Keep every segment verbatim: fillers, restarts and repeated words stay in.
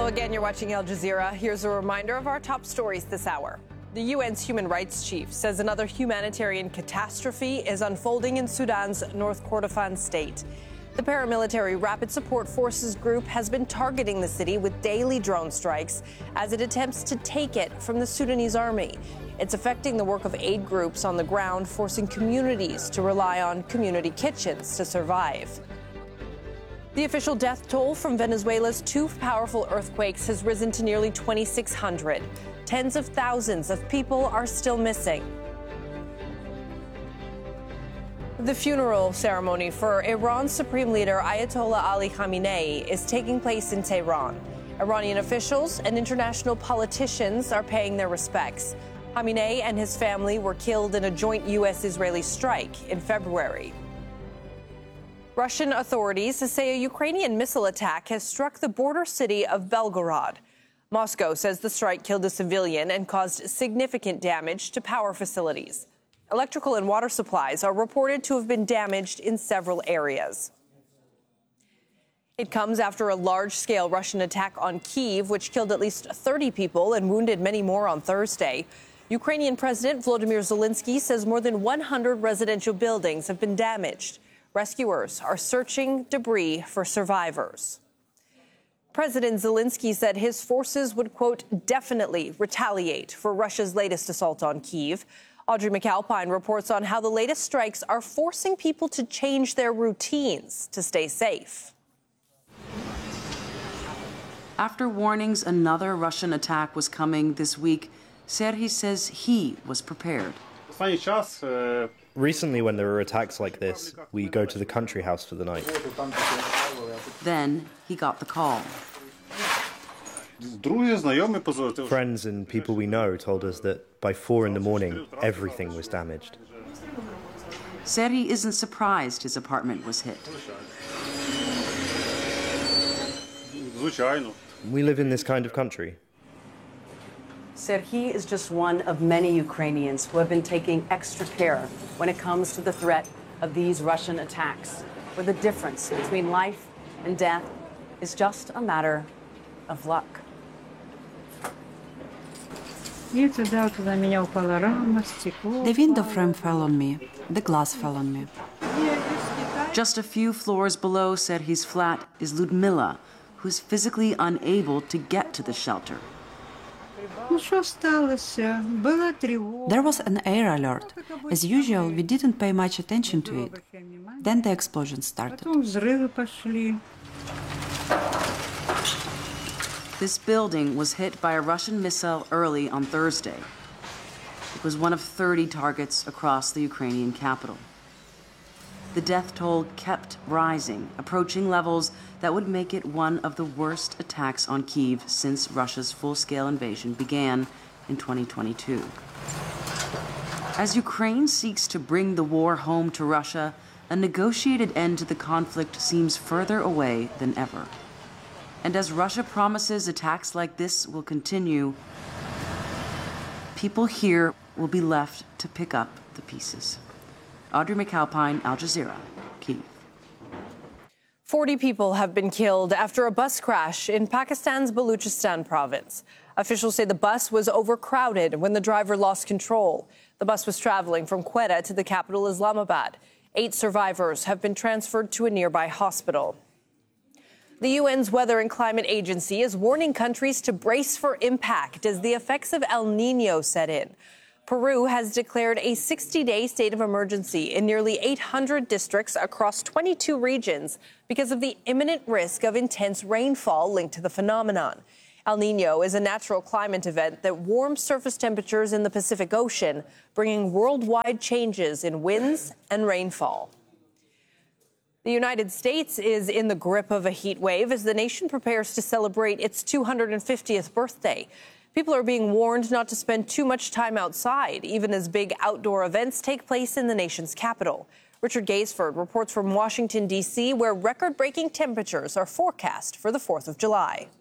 again, you're watching Al Jazeera. Here's a reminder of our top stories this hour. The U N's human rights chief says another humanitarian catastrophe is unfolding in Sudan's North Kordofan state. The paramilitary Rapid Support Forces group has been targeting the city with daily drone strikes as it attempts to take it from the Sudanese army. It's affecting the work of aid groups on the ground, forcing communities to rely on community kitchens to survive. The official death toll from Venezuela's two powerful earthquakes has risen to nearly twenty-six hundred. Tens of thousands of people are still missing. The funeral ceremony for Iran's supreme leader Ayatollah Ali Khamenei is taking place in Tehran. Iranian officials and international politicians are paying their respects. Khamenei and his family were killed in a joint U S-Israeli strike in February. Russian authorities say a Ukrainian missile attack has struck the border city of Belgorod. Moscow says the strike killed a civilian and caused significant damage to power facilities. Electrical and water supplies are reported to have been damaged in several areas. It comes after a large-scale Russian attack on Kyiv, which killed at least thirty people and wounded many more on Thursday. Ukrainian President Volodymyr Zelensky says more than one hundred residential buildings have been damaged. Rescuers are searching debris for survivors. President Zelensky said his forces would, quote, definitely retaliate for Russia's latest assault on Kyiv. Audrey McAlpine reports on how the latest strikes are forcing people to change their routines to stay safe. After warnings another Russian attack was coming this week, Serhiy says he was prepared. Recently, when there are attacks like this, we go to the country house for the night. Then he got the call. Friends and people we know told us that by four in the morning, everything was damaged. Serhiy isn't surprised his apartment was hit. We live in this kind of country. Serhiy is just one of many Ukrainians who have been taking extra care when it comes to the threat of these Russian attacks, where the difference between life and death is just a matter of luck. The window frame fell on me. The glass fell on me. Just a few floors below Serhiy's flat is Ludmila, who's physically unable to get to the shelter. There was an air alert. As usual, we didn't pay much attention to it. Then the explosion started. This building was hit by a Russian missile early on Thursday. It was one of thirty targets across the Ukrainian capital. The death toll kept rising, approaching levels that would make it one of the worst attacks on Kyiv since Russia's full-scale invasion began in twenty twenty-two. As Ukraine seeks to bring the war home to Russia, a negotiated end to the conflict seems further away than ever. And as Russia promises attacks like this will continue, people here will be left to pick up the pieces. Audrey McAlpine, Al Jazeera, Kyiv. forty people have been killed after a bus crash in Pakistan's Baluchistan province. Officials say the bus was overcrowded when the driver lost control. The bus was traveling from Quetta to the capital, Islamabad. Eight survivors have been transferred to a nearby hospital. The U N's Weather and Climate Agency is warning countries to brace for impact as the effects of El Niño set in. Peru has declared a sixty-day state of emergency in nearly eight hundred districts across twenty-two regions because of the imminent risk of intense rainfall linked to the phenomenon. El Niño is a natural climate event that warms surface temperatures in the Pacific Ocean, bringing worldwide changes in winds and rainfall. The United States is in the grip of a heat wave as the nation prepares to celebrate its two hundred fiftieth birthday. People are being warned not to spend too much time outside, even as big outdoor events take place in the nation's capital. Richard Gaisford reports from Washington, D C, where record-breaking temperatures are forecast for the fourth of July.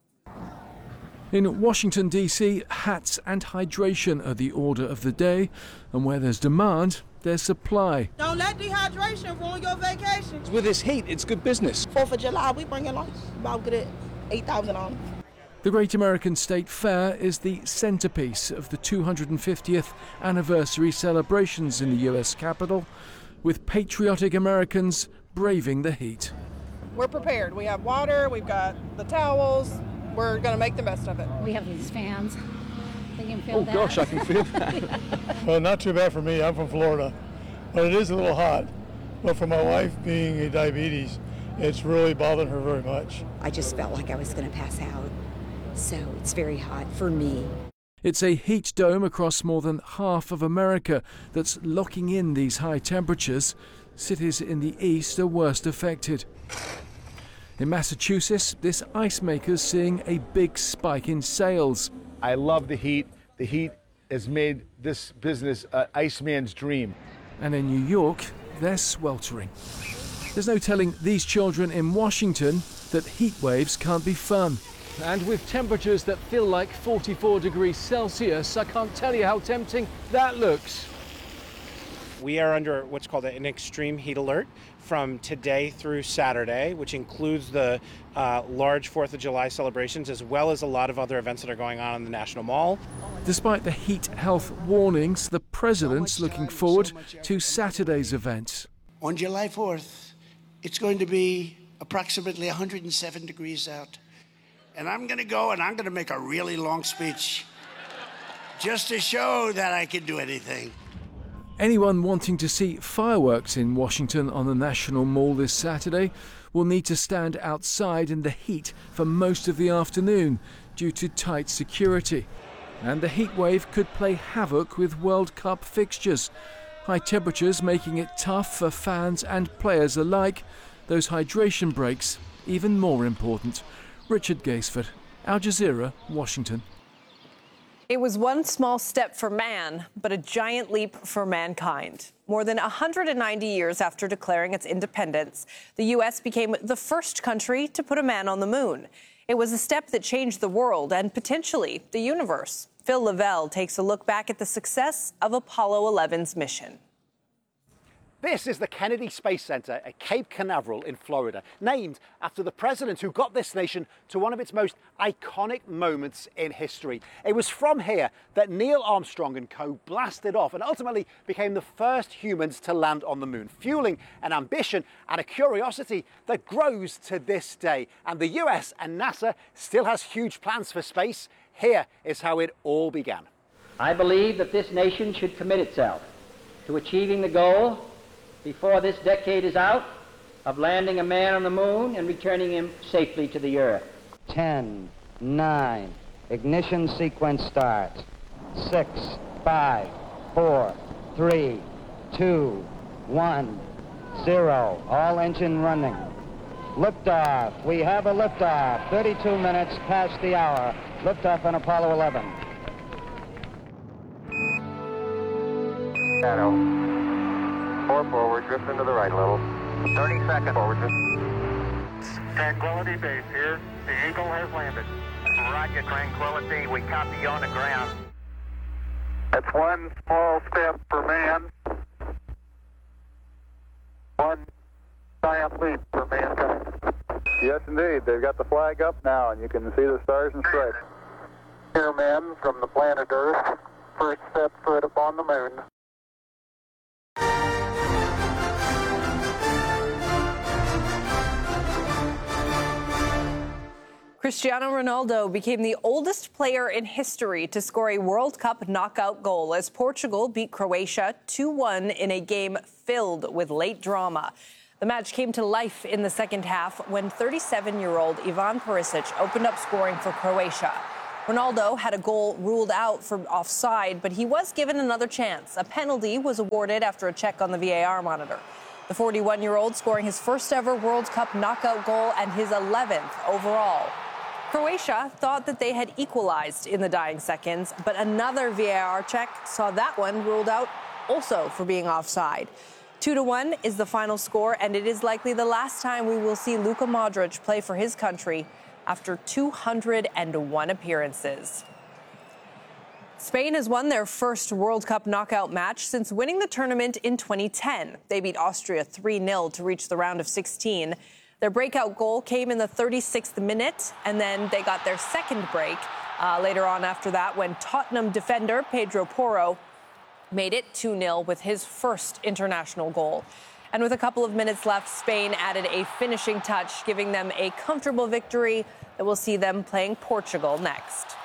In Washington, D C, hats and hydration are the order of the day, and where there's demand, there's supply. Don't let dehydration ruin your vacation. With this heat, it's good business. fourth of July, we bring in like about good at eight thousand dollars. The Great American State Fair is the centrepiece of the two hundred fiftieth anniversary celebrations in the U S Capitol, with patriotic Americans braving the heat. We're prepared. We have water, we've got the towels. We're going to make the best of it. We have these fans. They can feel oh, that. Oh gosh, I can feel that. Well, not too bad for me. I'm from Florida. But it is a little hot. But for my wife being a diabetes, it's really bothered her very much. I just felt like I was going to pass out. So it's very hot for me. It's a heat dome across more than half of America that's locking in these high temperatures. Cities in the east are worst affected. In Massachusetts, this ice maker's seeing a big spike in sales. I love the heat. The heat has made this business an Iceman's dream. And in New York, they're sweltering. There's no telling these children in Washington that heat waves can't be fun. And with temperatures that feel like forty-four degrees Celsius, I can't tell you how tempting that looks. We are under what's called an extreme heat alert from today through Saturday, which includes the uh, large fourth of July celebrations, as well as a lot of other events that are going on in the National Mall. Despite the heat health warnings, the president's looking forward to Saturday's event. On July fourth, it's going to be approximately one hundred seven degrees out. And I'm going to go and I'm going to make a really long speech just to show that I can do anything. Anyone wanting to see fireworks in Washington on the National Mall this Saturday will need to stand outside in the heat for most of the afternoon due to tight security. And the heat wave could play havoc with World Cup fixtures. High temperatures making it tough for fans and players alike. Those hydration breaks even more important. Richard Gaisford, Al Jazeera, Washington. It was one small step for man, but a giant leap for mankind. More than one hundred ninety years after declaring its independence, the U S became the first country to put a man on the moon. It was a step that changed the world and potentially the universe. Phil Lavelle takes a look back at the success of Apollo eleven's mission. This is the Kennedy Space Center at Cape Canaveral in Florida, named after the president who got this nation to one of its most iconic moments in history. It was from here that Neil Armstrong and co blasted off and ultimately became the first humans to land on the moon, fueling an ambition and a curiosity that grows to this day. And the U S and NASA still has huge plans for space. Here is how it all began. I believe that this nation should commit itself to achieving the goal before this decade is out, of landing a man on the moon and returning him safely to the Earth. Ten, nine, ignition sequence starts. Six, five, four, three, two, one, zero. All engine running. Liftoff. We have a liftoff. thirty-two minutes past the hour. Liftoff on Apollo eleven. Shadow. Four forward, drift into the right a little. thirty seconds forward, drift. Tranquility Base here. The Eagle has landed. Roger, Tranquility. We copy you on the ground. That's one small step for man. One giant leap for mankind. Yes, indeed. They've got the flag up now, and you can see the stars and stripes. Here, men from the planet Earth. First step foot upon the moon. Cristiano Ronaldo became the oldest player in history to score a World Cup knockout goal as Portugal beat Croatia two one in a game filled with late drama. The match came to life in the second half when thirty-seven-year-old Ivan Perisic opened up scoring for Croatia. Ronaldo had a goal ruled out for offside, but he was given another chance. A penalty was awarded after a check on the V A R monitor. The forty-one-year-old scoring his first ever World Cup knockout goal and his eleventh overall. Croatia thought that they had equalized in the dying seconds, but another V A R check saw that one ruled out also for being offside. Two to one is the final score, and it is likely the last time we will see Luka Modric play for his country after two hundred one appearances. Spain has won their first World Cup knockout match since winning the tournament in twenty ten. They beat Austria three nil to reach the round of sixteen. Their breakout goal came in the thirty-sixth minute, and then they got their second break uh, later on after that when Tottenham defender Pedro Porro made it two nil with his first international goal. And with a couple of minutes left, Spain added a finishing touch, giving them a comfortable victory that will see them playing Portugal next.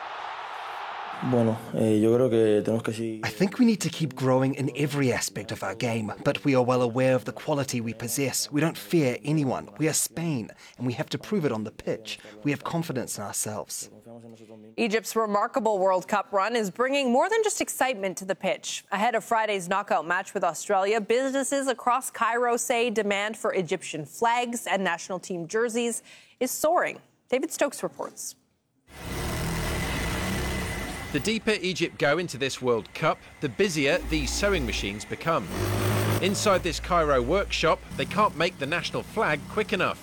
I think we need to keep growing in every aspect of our game, but we are well aware of the quality we possess. We don't fear anyone. We are Spain, and we have to prove it on the pitch. We have confidence in ourselves. Egypt's remarkable World Cup run is bringing more than just excitement to the pitch. Ahead of Friday's knockout match with Australia, businesses across Cairo say demand for Egyptian flags and national team jerseys is soaring. David Stokes reports. The deeper Egypt go into this World Cup, the busier these sewing machines become. Inside this Cairo workshop, they can't make the national flag quick enough.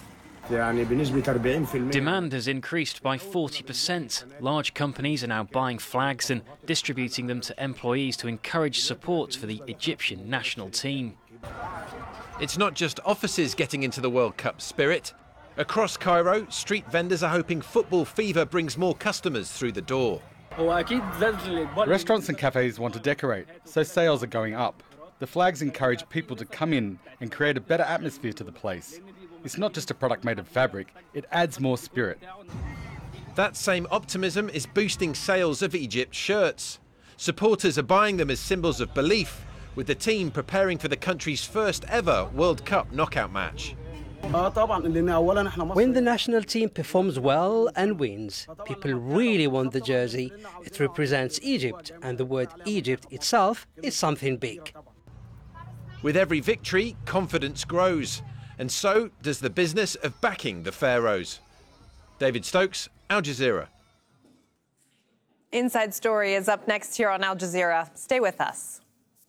Demand has increased by forty percent. Large companies are now buying flags and distributing them to employees to encourage support for the Egyptian national team. It's not just offices getting into the World Cup spirit. Across Cairo, street vendors are hoping football fever brings more customers through the door. Restaurants and cafes want to decorate, so sales are going up. The flags encourage people to come in and create a better atmosphere to the place. It's not just a product made of fabric, it adds more spirit. That same optimism is boosting sales of Egypt's shirts. Supporters are buying them as symbols of belief, with the team preparing for the country's first ever World Cup knockout match. When the national team performs well and wins, people really want the jersey. It represents Egypt, and the word Egypt itself is something big. With every victory, confidence grows, and so does the business of backing the Pharaohs. David Stokes, Al Jazeera. Inside Story is up next here on Al Jazeera. Stay with us.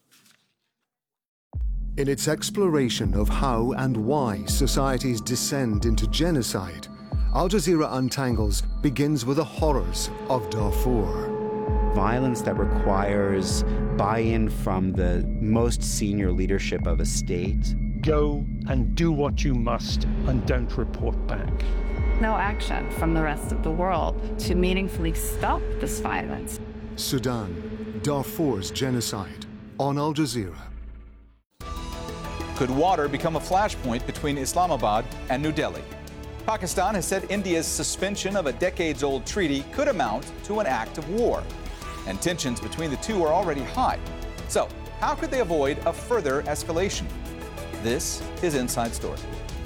In its exploration of how and why societies descend into genocide, Al Jazeera Untangles begins with the horrors of Darfur. Violence that requires buy-in from the most senior leadership of a state. Go and do what you must and don't report back. No action from the rest of the world to meaningfully stop this violence. Sudan, Darfur's genocide, on Al Jazeera. Could water become a flashpoint between Islamabad and New Delhi? Pakistan has said India's suspension of a decades-old treaty could amount to an act of war. And tensions between the two are already high. So, how could they avoid a further escalation? This is Inside Story.